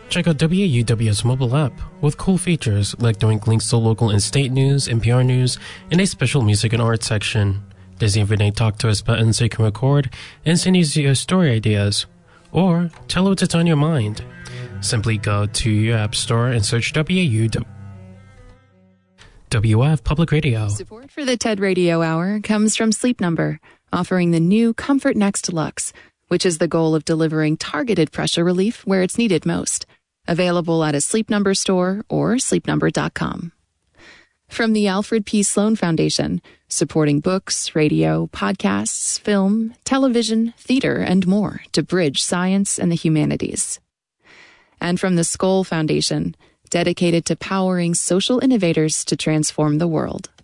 Check out WAUW's mobile app with cool features like direct links to local and state news, NPR news, and a special music and art section. There's even a Talk to Us button so you can record and send you your story ideas. Or tell us what's on your mind. Simply go to your app store and search WF Public Radio. Support for the TED Radio Hour comes from Sleep Number, offering the new Comfort Next Luxe, which is the goal of delivering targeted pressure relief where it's needed most. Available at a Sleep Number store or sleepnumber.com. From the Alfred P. Sloan Foundation, supporting books, radio, podcasts, film, television, theater, and more to bridge science and the humanities. And from the Skoll Foundation, dedicated to powering social innovators to transform the world.